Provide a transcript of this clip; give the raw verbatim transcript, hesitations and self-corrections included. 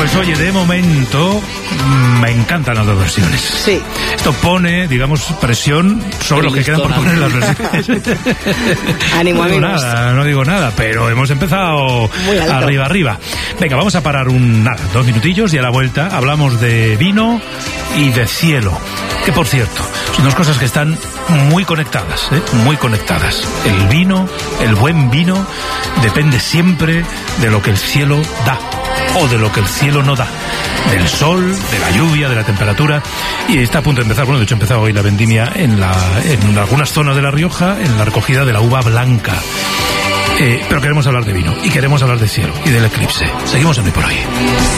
Pues oye, de momento me encantan las dos versiones. Sí. Esto pone, digamos, presión sobre los que quedan por poner las versiones. Ánimo, no digo amigos. nada, no digo nada, pero hemos empezado Muy alto. arriba, arriba. Venga, vamos a parar un nada, dos minutillos y a la vuelta hablamos de vino y de cielo. Que por cierto, son dos cosas que están muy conectadas, ¿eh? Muy conectadas. El vino, el buen vino, depende siempre de lo que el cielo da o de lo que el cielo no da. Del sol, de la lluvia, de la temperatura. Y está a punto de empezar, bueno, de hecho ha empezado hoy la vendimia en, la, en algunas zonas de La Rioja, en la recogida de la uva blanca. Eh, pero queremos hablar de vino y queremos hablar de cielo y del eclipse. Seguimos en Hoy por Hoy.